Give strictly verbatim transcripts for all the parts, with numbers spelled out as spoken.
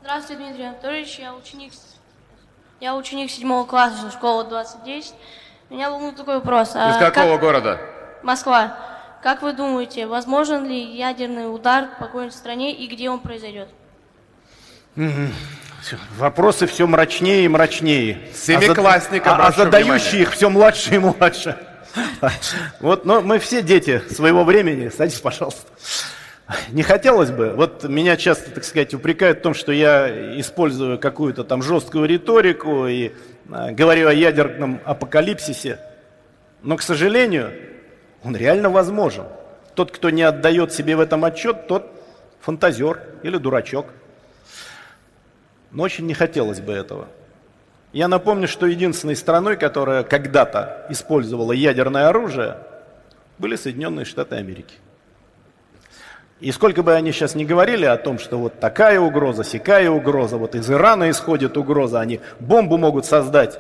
Здравствуйте, Дмитрий Анатольевич. Я ученик, я ученик седьмого класса школы двадцать десять. Меня волнует такой вопрос. Из А какого как... города? Москва. Как вы думаете, возможен ли ядерный удар по какой-нибудь стране и где он произойдет? Вопросы все мрачнее и мрачнее. Семиклассник, а, а обращу задающие внимание. их все младше и младше. Вот, но мы все дети своего времени. Садись, пожалуйста. Не хотелось бы. Вот меня часто, так сказать, упрекают в том, что я использую какую-то там жесткую риторику и а, говорю о ядерном апокалипсисе. Но, к сожалению, он реально возможен. Тот, кто не отдает себе в этом отчет, тот фантазер или дурачок. Но очень не хотелось бы этого. Я напомню, что единственной страной, которая когда-то использовала ядерное оружие, были Соединенные Штаты Америки. И сколько бы они сейчас ни говорили о том, что вот такая угроза, сякая угроза, вот из Ирана исходит угроза, они бомбу могут создать.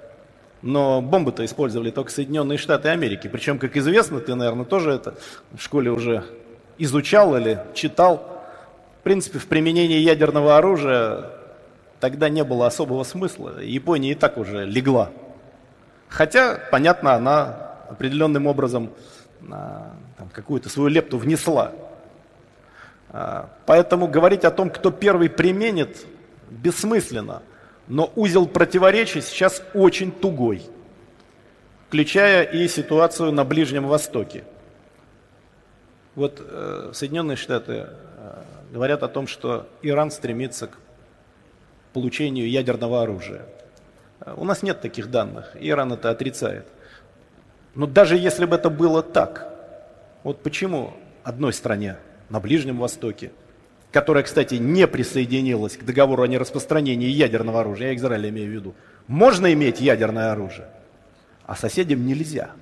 Но бомбы-то использовали только Соединенные Штаты Америки. Причем, как известно, ты, наверное, тоже это в школе уже изучал или читал. В принципе, в применении ядерного оружия тогда не было особого смысла. Япония и так уже легла. Хотя, понятно, она определенным образом а, там, какую-то свою лепту внесла. А, поэтому говорить о том, кто первый применит, бессмысленно. Но узел противоречий сейчас очень тугой, включая и ситуацию на Ближнем Востоке. Вот э, Соединенные Штаты э, говорят о том, что Иран стремится к получению ядерного оружия. У нас нет таких данных, Иран это отрицает. Но даже если бы это было так, вот почему одной стране на Ближнем Востоке, которая, кстати, не присоединилась к договору о нераспространении ядерного оружия, я Израиль имею в виду, можно иметь ядерное оружие, а соседям нельзя.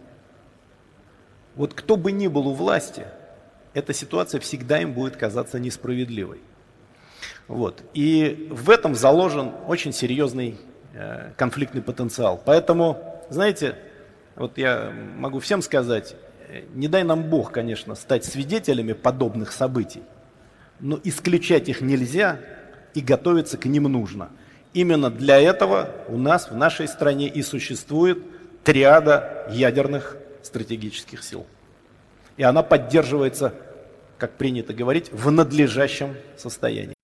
Вот кто бы ни был у власти, эта ситуация всегда им будет казаться несправедливой. Вот. И в этом заложен очень серьезный э, конфликтный потенциал. Поэтому, знаете, вот я могу всем сказать, не дай нам Бог, конечно, стать свидетелями подобных событий, но исключать их нельзя и готовиться к ним нужно. Именно для этого у нас в нашей стране и существует триада ядерных стратегических сил. И она поддерживается, как принято говорить, в надлежащем состоянии.